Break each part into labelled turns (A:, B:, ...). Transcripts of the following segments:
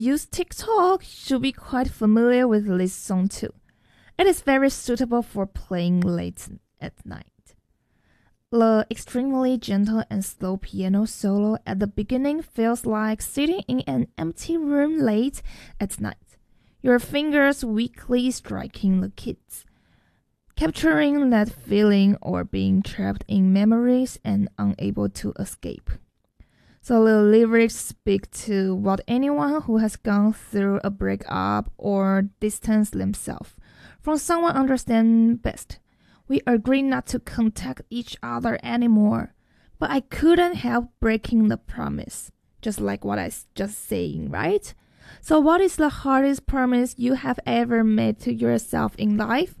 A: use TikTok should be quite familiar with this song too. It is very suitable for playing late at night. The extremely gentle and slow piano solo at the beginning feels like sitting in an empty room late at night, your fingers weakly striking the keys, capturing that feeling or being trapped in memories and unable to escape. So the lyrics speak to what anyone who has gone through a breakup or distanced themselves from someone understands best. We agreed not to contact each other anymore, but I couldn't help breaking the promise, just like what I just saying, right? So what is the hardest promise you have ever made to yourself in life?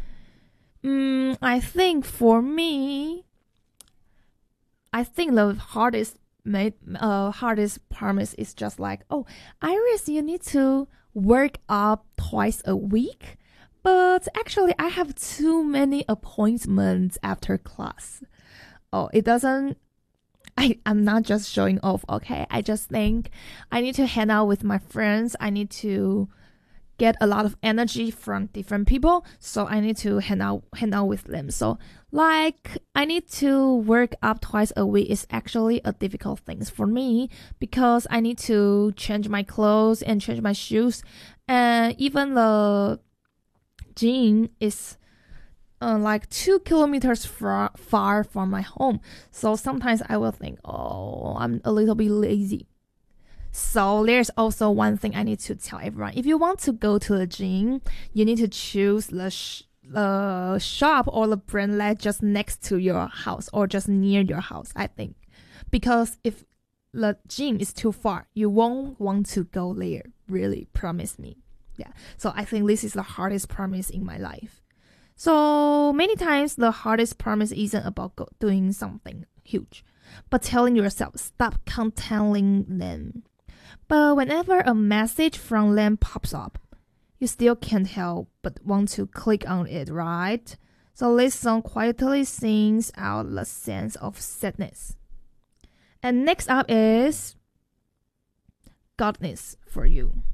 A: I think for me, the hardest promise is just like, oh, Iris, you need to work out twice a week. But actually, I have too many appointments after class. Oh, I'm not just showing off, okay? I just think I need to hang out with my friends. I need to get a lot of energy from different people. So I need to hang out with them. So like, I need to work up twice a week is actually a difficult thing for me because I need to change my clothes and change my shoes. And even the gym is like 2 kilometers far from my home. So sometimes I will think, oh, I'm a little bit lazy. So there's also one thing I need to tell everyone. If you want to go to the gym, you need to choose the shop or the brand that's just next to your house or just near your house, I think. Because if the gym is too far, you won't want to go there. Really, promise me. Yeah. So I think this is the hardest promise in my life. So many times the hardest promise isn't about doing something huge, but telling yourself, stop contacting them. But whenever a message from them pops up, you still can't help but want to click on it, right? So this song quietly sings out the sense of sadness. And next up is Godness for You.